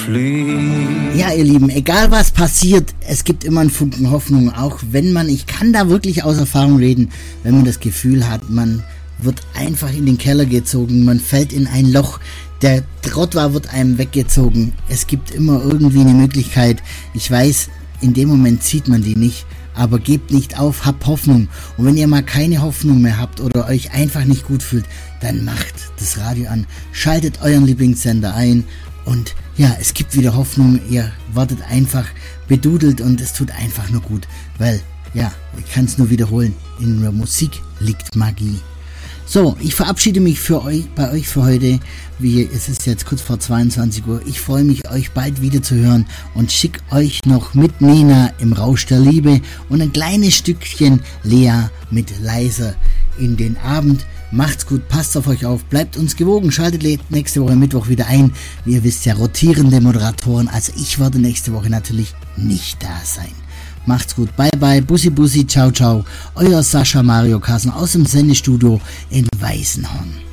fliegt. Ja, ihr Lieben, egal was passiert, es gibt immer einen Funken Hoffnung, auch wenn ich kann da wirklich aus Erfahrung reden, wenn man das Gefühl hat, man wird einfach in den Keller gezogen, man fällt in ein Loch, der Trottoir wird einem weggezogen, es gibt immer irgendwie eine Möglichkeit. Ich weiß, in dem Moment sieht man die nicht, aber gebt nicht auf, habt Hoffnung. Und wenn ihr mal keine Hoffnung mehr habt oder euch einfach nicht gut fühlt, dann macht das Radio an, schaltet euren Lieblingssender ein und ja, es gibt wieder Hoffnung. Ihr wartet einfach bedudelt und es tut einfach nur gut, weil, ja, ich kann es nur wiederholen, in der Musik liegt Magie. So, ich verabschiede mich bei euch für heute. Es ist jetzt kurz vor 22 Uhr. Ich freue mich, euch bald wieder zu hören und schicke euch noch mit Nena im Rausch der Liebe und ein kleines Stückchen Lea mit Leiser in den Abend. Macht's gut, passt auf euch auf, bleibt uns gewogen, schaltet nächste Woche Mittwoch wieder ein. Wie ihr wisst ja, rotierende Moderatoren, also ich werde nächste Woche natürlich nicht da sein. Macht's gut, bye bye, bussi bussi, ciao ciao, euer Sascha Mario Kassen aus dem Sendestudio in Weißenhorn.